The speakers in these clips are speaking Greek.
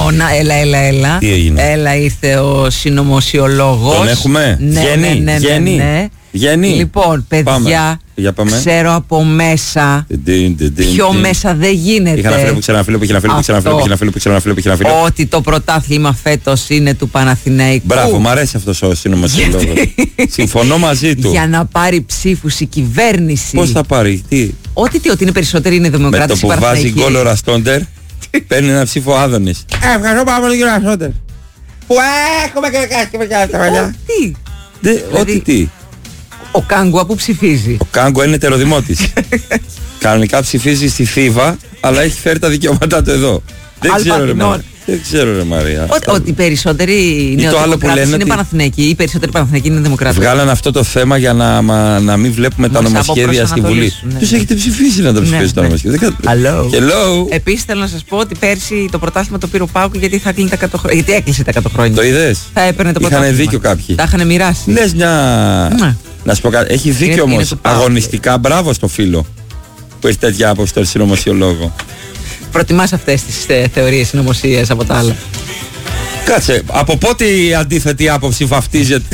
Λοιπόν, έλα. Τι έγινε? Έλα, ήρθε ο συνωμοσιολόγος. Τον έχουμε? Ναι. Βγαίνει. Λοιπόν, παιδιά, πάμε. ξέρω από μέσα. Πιο μέσα δεν γίνεται. Είχα ένα φίλο που ξέρει. Ότι το πρωτάθλημα φέτος είναι του Παναθηναϊκού. Μπράβο, μου αρέσει αυτός ο συνωμοσιολόγος. Συμφωνώ μαζί του. Για να πάρει ψήφους η κυβέρνηση. Πώς θα πάρει, τι? Ότι είναι περισσότεροι είναι δημοκράτες. Με το που βάζει γκολ ο Ραστόντερ, παίρνει ένα ψήφο Άδωνης. Ευχαριστώ πάρα πολύ κύριο Ραστόντερ. Που έχουμε και τα παλιά. Ό,τι τι. Ο Κάγκουα που ψηφίζει. Ο Κάγκουα είναι τεροδημότης. Κανονικά ψηφίζει στη Θήβα, αλλά έχει φέρει τα δικαιώματά του εδώ. Δεν ξέρω ρε Μαρία. Ότι οι περισσότεροι νεοδημοκράτες είναι Παναθηναϊκοί. Οι περισσότεροι Παναθηναϊκοί είναι δημοκράτες. Βγάλαν αυτό το θέμα για να μην βλέπουμε τα νομοσχέδια στη Βουλή. Τους έχετε ψηφίσει να τα ψηφίσετε τα νομοσχέδια. Hello. Επίσης θέλω να σας πω ότι πέρσι το πρωτάθλημα το πήρε ο ΠΑΟΚ γιατί θα κλείνει τα 100 χρόνια. Γιατί έκλεισε τα 100 χρόνια. Το είδες? Θα έπαιρνε το πρωτάθλημα. Είχαν δίκιο κάποιοι. Τα είχαν μοιράσει. Λες μια. Να σου πω κάτι. Έχει δίκιο όμως. Αγωνιστικά μπράβο στο φίλο που έχει τέτοια άποψη στο συνωμοσιολόγο. Προτιμάς αυτές τις θεωρίες συνωμοσίες από τα άλλα? Κάτσε, από πότε η αντίθετη άποψη βαφτίζεται?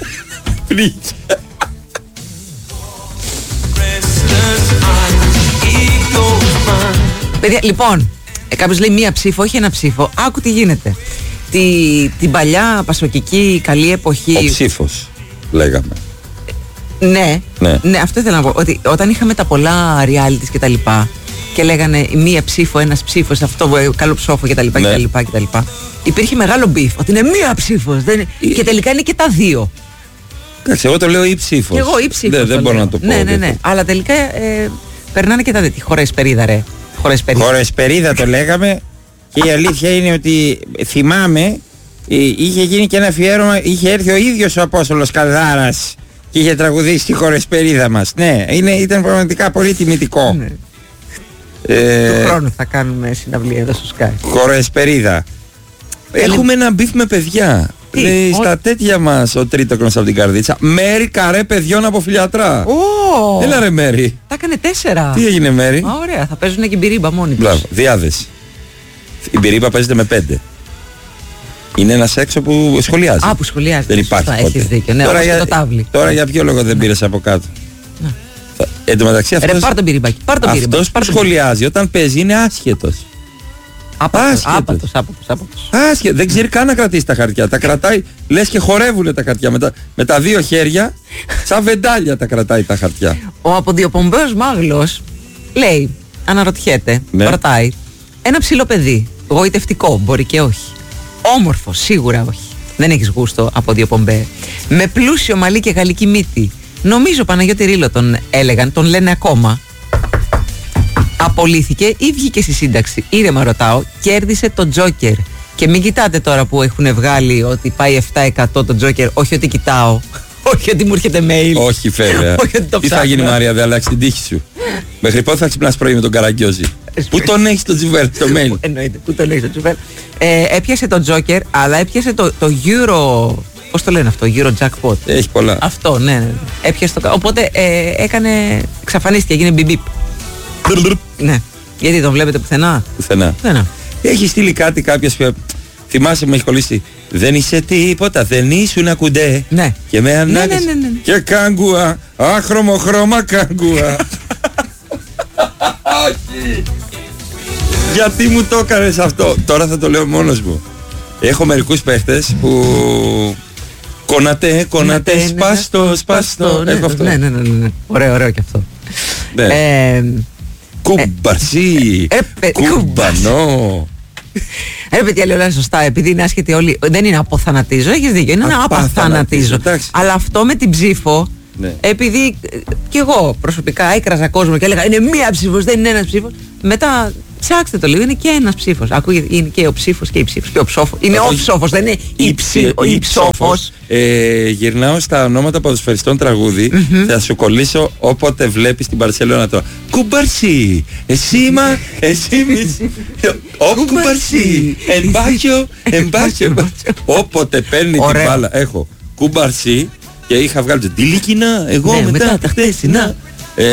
Παιδιά, λοιπόν, κάποιος λέει μία ψήφο, όχι ένα ψήφο. Άκου τι γίνεται. Την παλιά πασοκική καλή εποχή. Ο ψήφος, λέγαμε. Ναι, αυτό ήθελα να πω. Ότι όταν είχαμε τα πολλά realities και τα λοιπά και λέγανε μία ψήφο, ένας ψήφος, αυτό καλό ψόφο κτλ. Υπήρχε μεγάλο μπιφ. Ότι είναι μία ψήφος. Και τελικά είναι και τα δύο. Κάτσε, εγώ το λέω ή ψήφος. Εγώ ή ψήφος. Δεν μπορώ να το πω. Ναι. Αλλά τελικά περνάνε και τα δύο. Χωρεσπερίδα, ρε. Χωρεσπερίδα το λέγαμε. Και η αλήθεια είναι ότι θυμάμαι, είχε γίνει και ένα αφιέρωμα, είχε έρθει ο ίδιος ο Απόστολος Καλδάρας και είχε τραγουδήσει τη χωρεσπερίδα μας. Ναι, ήταν πραγματικά πολύ τιμητικό. Ναι. Του χρόνου θα κάνουμε συναυλία εδώ στο Sky. Χωρεσπερίδα. Έχουμε ένα μπιφ με παιδιά. Λέει στα τέτοια μας ο τρίτοκρος από την Καρδίτσα. Μέρη καρέ παιδιών από Φιλιατρά. Έλα ρε Μέρη. Τα έκανε 4. Τι έγινε Μέρη? Ωραία, θα παίζουν και μπυρίμπα μόνοι τους. Μπράβο, διάδεση. Η μπυρίμπα παίζεται με 5. Είναι ένας έξω που σχολιάζει. Που σχολιάζει. Δεν υπάρχει. Έχεις δίκιο. Ναι, το τάβλι. Τώρα για ποιο λόγο δεν πήρες από κάτω? Εν τω μεταξύ πάρ' τον μπυρίμπακι. Αυτός που σχολιάζει όταν παίζει είναι άσχετος. Άπατος. Άσχετος. Δεν ξέρει καν να κρατήσει τα χαρτιά. Τα κρατάει, λες και χορεύουνε τα χαρτιά. Με τα δύο χέρια, σαν βεντάλια τα κρατάει τα χαρτιά. Ο αποδιοπομπαίος μάγλος λέει, αναρωτιέται, ρωτάει, ένα ψηλό παιδί, γοητευτικό, μπορεί και όχι. Όμορφο, σίγουρα όχι. Δεν έχεις γούστο αποδιοπομπέ. Με πλούσιο μαλλί και γαλλική μύτη. Νομίζω Παναγιώτη Ρήλο τον έλεγαν, τον λένε ακόμα. Απολύθηκε ή βγήκε στη σύνταξη? Ήρεμα ρωτάω, κέρδισε το Τζόκερ. Και μην κοιτάτε τώρα που έχουν βγάλει ότι πάει 7% το Τζόκερ. Όχι ότι κοιτάω. Όχι ότι μου έρχεται mail. Όχι βέβαια. Τι θα γίνει Μαρία, δεν αλλάξει την τύχη σου? Μέχρι πότε θα ξυπνάς πρωί με τον Καραγκιόζη? Πού τον έχεις το Τζιβέλ στο mail? Εννοείται, πού τον έχεις το Τζιβέλ? Έπιασε το Τζόκερ, αλλά έπιασε το Euro. Πώς το λένε αυτό, Euro Jackpot? Έχει πολλά. Αυτό, ναι. Έπιασε το. Οπότε εξαφανίστηκε, έγινε μπιμπίπ. Ναι. Γιατί τον βλέπετε πουθενά? Πουθενά. Έχει στείλει κάτι κάποιος που θυμάσαι με έχει κολλήσει. Δεν είσαι τίποτα, δεν ήσουν κουντέ. Ναι. Και με ανάγκες. Ναι. Και κάγκουα, άχρωμο χρώμα κάγκουα. Όχι. Γιατί μου το έκανες αυτό? Τώρα θα το λέω μόνος μου. Έχω μερικούς παίχτες που κονατέ, σπάστο. Έχω αυτό. Ναι. Ωραίο και αυτό. Κουμπαρσί, κουμπανό. Ρε παιδιά, λέω σωστά, επειδή είναι άσχετοι όλοι. Δεν είναι αποθανατίζω, έχεις δίκιο, είναι ένα απαθανατίζω. Αλλά αυτό με την ψήφο, επειδή κι εγώ προσωπικά έκραζα κόσμο και έλεγα είναι μία ψήφος, δεν είναι ένας ψήφος. Μετά ψάξτε το λίγο, είναι και ένας ψήφος. Ακούγεται, είναι και ο ψήφος και η ψήφος. Και ο ψόφος. Είναι ο ψόφος, δεν είναι η ψόφος. Γυρνάω στα ονόματα ποδοσφαιριστών τραγούδι. Θα σου κολλήσω όποτε βλέπεις την Μπαρσελόνα τώρα. Κουμπαρσί, εσύ ο Κουμπαρσί, εμπάχιο. Όποτε παίρνει την μπάλα, έχω Κουμπαρσί και είχα βγάλει το τυλίκινα, εγώ μετά τα χτεσινά.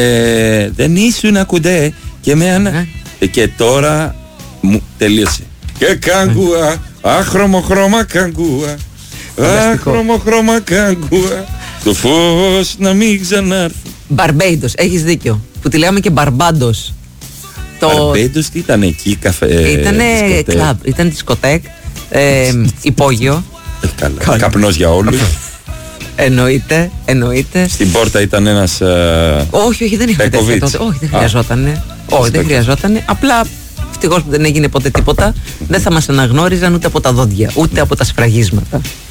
Δεν ήσουν ακουντέ και με ανα. Και τώρα μου τελείωσε. και καγκούα. Άχρωμο χρώμα καγκούα. Άχρωμο χρώμα καγκούα. Το φως να μην ξανάρθει. Μπαρμπέιντος, έχεις δίκιο. Που τη λέγαμε και Μπαρμπάντος. Μπαρμπέιντος τι ήταν εκεί, καφέ? Ήτανε κλαμπ, ήταν δισκοτέκ, υπόγειο. Καλά. Καπνός για όλους. Εννοείται. Στην πόρτα ήταν ένας όχι, δεν είχαμε τέτοια τότε. Όχι, δεν χρειαζότανε. Όχι, δεν χρειαζότανε. Απλά ευτυχώς που δεν έγινε ποτέ τίποτα. Δεν θα μας αναγνώριζαν ούτε από τα δόντια, ούτε από τα σφραγίσματα.